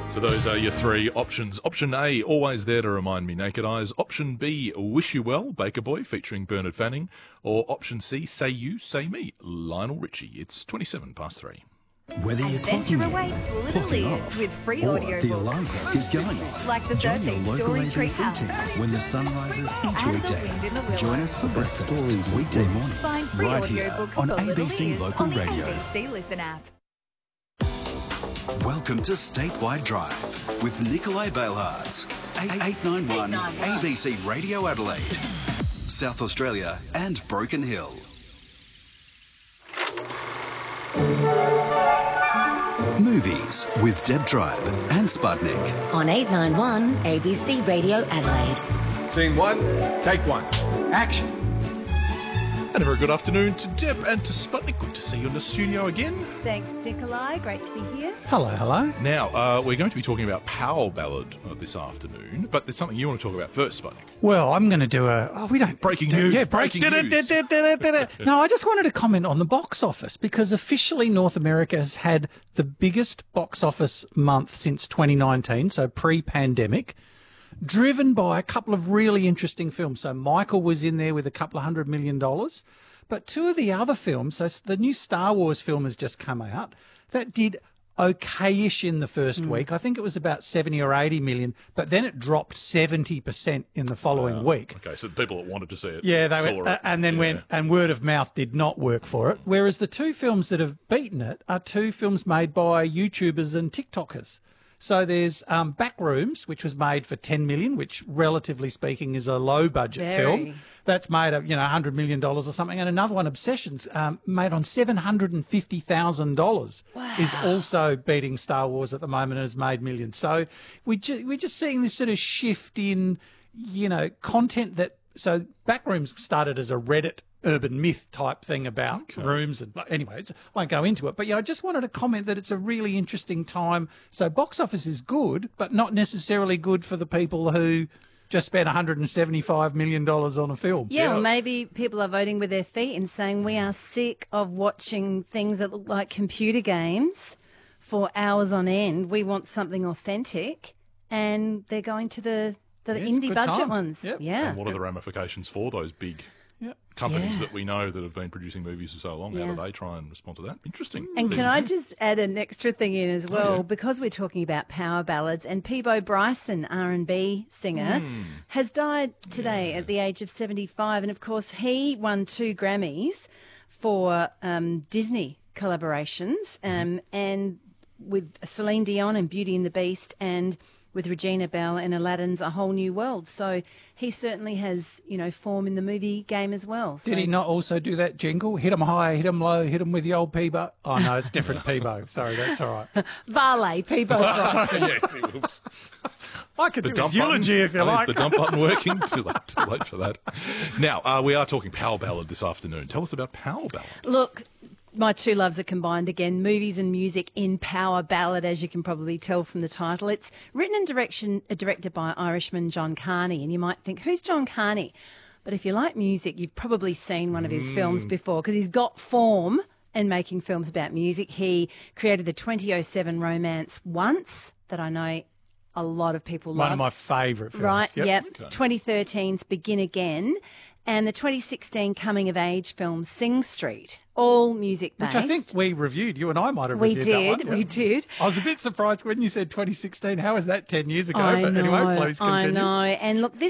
So those are your three options. Option A, Always There to Remind Me, Naked Eyes. Option B, Wish You Well, Baker Boy, featuring Bernard Fanning. Or option C, Say You, Say Me, Lionel Richie. It's 27 past 3. Whether you're Adventure awaits Little Ears with free audio the books. alarm clock is going off. Like the Join your 13th local Story ABC Treehouse. team when the sun rises each And the weekday. Wind in the Willows. Join us for breakfast weekday mornings Find free right audio here books on for Little ABC Ears Local on the Radio. ABC Listen app. Welcome to Statewide Drive with Nikolai Bailhards. 891 ABC Radio Adelaide, South Australia and Broken Hill. Movies with Deb Tribe and Sputnik. On 891 ABC Radio Adelaide. Scene one, take one. Action. And a very good afternoon to Deb and to Sputnik. Good to see you in the studio again. Thanks, Nikolai. Great to be here. Hello, hello. Now, we're going to be talking about Power Ballad this afternoon, but there's something you want to talk about first, Sputnik. Well, I'm going to do a... Oh, we don't... Breaking news. Yeah, Breaking news. No, I just wanted to comment on the box office because officially North America has had the biggest box office month since 2019, so pre-pandemic, driven by a couple of really interesting films. So Michael was in there with a couple of $100 million. But two of the other films, so the new Star Wars film has just come out, that did okay-ish in the first week. I think it was about 70 or 80 million, but then it dropped 70% in the following week. Okay, so the people that wanted to see it They saw it. and then went, and word of mouth did not work for it. Whereas the two films that have beaten it are two films made by YouTubers and TikTokers. So there's Backrooms, which was made for 10 million, which relatively speaking is a low budget film. That's made of, $100 million or something. And another one, Obsessions, made on $750,000 is also beating Star Wars at the moment and has made millions. So we're just seeing this sort of shift in, content that, so Backrooms started as a Reddit urban myth type thing about rooms. And anyways, I won't go into it. But I just wanted to comment that it's a really interesting time. So box office is good, but not necessarily good for the people who just spent $175 million on a film. Yeah, well, maybe people are voting with their feet and saying we are sick of watching things that look like computer games for hours on end. We want something authentic, and they're going to the indie budget ones. Yep. Yeah. And what are the ramifications for those big companies that we know that have been producing movies for so long? How do they try and respond to that? Interesting. And can I just add an extra thing in as well? Because we're talking about power ballads, and Peabo Bryson, R&B singer, has died today at the age of 75. And, of course, he won 2 Grammys for Disney collaborations and with Celine Dion and Beauty and the Beast, and with Regina Bell and Aladdin's A Whole New World. So he certainly has, form in the movie game as well. So. Did he not also do that jingle? Hit 'em high, hit 'em low, hit 'em with the old Peebo. Oh, no, it's different Peebo. Sorry, that's all right. Valet, Peebo Bryson. Yes, it was. I could do his eulogy if you like. Is the dump button working? Too late for that. Now, we are talking Power Ballad this afternoon. Tell us about Power Ballad. Look, my two loves are combined again, movies and music in Power Ballad, as you can probably tell from the title. It's written and directed by Irishman John Carney, and you might think, who's John Carney? But if you like music, you've probably seen one of his films before, because he's got form in making films about music. He created the 2007 romance Once, that I know a lot of people love. One of my favourite films. Right, yep. Okay. 2013's Begin Again, and the 2016 coming-of-age film Sing Street, all music-based. Which I think we reviewed. You and I might have We reviewed that one. did, we did. I was a bit surprised when you said 2016. How was that 10 years ago? I But know, anyway, please continue. I know. And look, this